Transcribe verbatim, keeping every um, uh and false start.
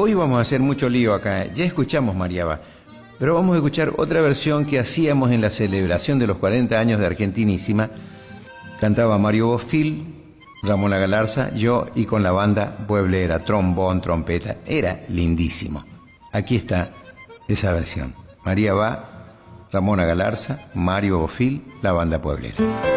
hoy vamos a hacer mucho lío acá. Ya escuchamos María Va, pero vamos a escuchar otra versión que hacíamos en la celebración de los cuarenta años de Argentinísima. Cantaba Mario Bofill, Ramona Galarza, yo y con la banda pueblera, trombón, trompeta. Era lindísimo. Aquí está esa versión. María Va, Ramona Galarza, Mario Bofill, la banda pueblera.